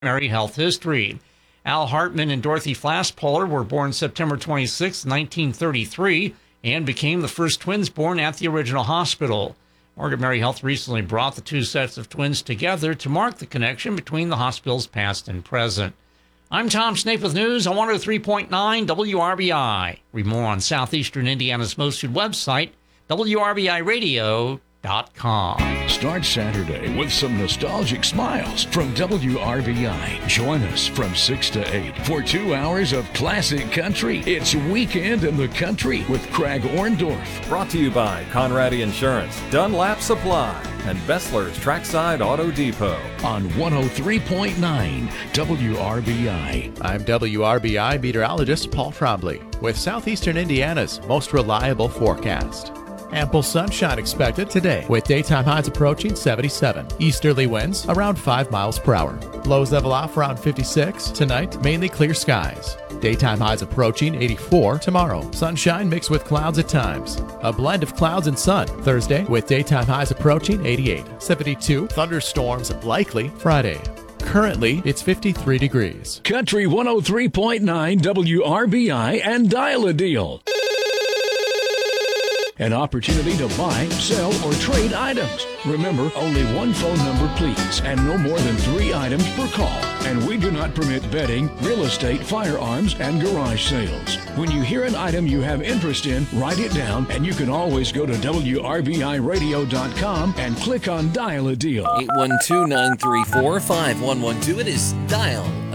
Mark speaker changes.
Speaker 1: Mary Health History. Al Hartman and Dorothy Flasspoller were born September 26, 1933, and became the first twins born at the original hospital. Margaret Mary Health recently brought the two sets of twins together to mark the connection between the hospital's past and present. I'm Tom Snape with news on 103.9 WRBI. Read more on Southeastern Indiana's most viewed website, WRBIRadio.com.
Speaker 2: Start Saturday with some nostalgic smiles from WRBI. Join us from 6 to 8 for 2 hours of classic country. It's Weekend in the Country with Craig Orndorff.
Speaker 3: Brought to you by Conradi Insurance, Dunlap Supply, and Bessler's Trackside Auto Depot.
Speaker 2: On 103.9 WRBI.
Speaker 4: I'm WRBI meteorologist Paul Trombley with Southeastern Indiana's most reliable forecast. Ample sunshine expected today with daytime highs approaching 77. Easterly winds around 5 miles per hour. Lows level off around 56. Tonight, mainly clear skies. Daytime highs approaching 84 tomorrow. Sunshine mixed with clouds at times. A blend of clouds and sun Thursday with daytime highs approaching 88. 72. Thunderstorms likely Friday. Currently, it's 53 degrees.
Speaker 2: Country 103.9 WRBI and Dial a Deal. An opportunity to buy, sell, or trade items. Remember, only one phone number, please, and no more than 3 items per call. And we do not permit betting, real estate, firearms, and garage sales. When you hear an item you have interest in, write it down, and you can always go to WRBIRadio.com and click on Dial a Deal.
Speaker 5: 812-934-5112. It is Dial